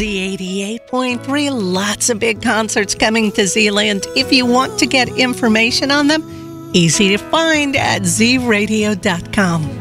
Z88.3, lots of big concerts coming to Zealand. If you want to get information on them, easy to find at zradio.com.